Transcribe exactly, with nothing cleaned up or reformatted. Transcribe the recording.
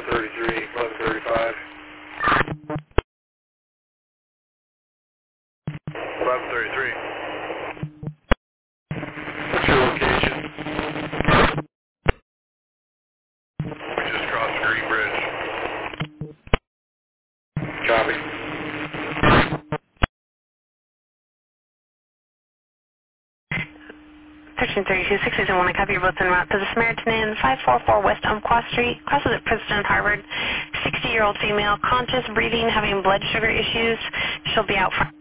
thirty-three, eleven thirty-five. eleven thirty-three. What's your location? We just crossed the Green Bridge. Copy. thirteen thirty-two, six eight one, I copy your both en route to the Samaritan Inn, five forty-four West Umpqua Street, crosses at Princeton Harvard, sixty-year-old female, conscious, breathing, having blood sugar issues. She'll be out front.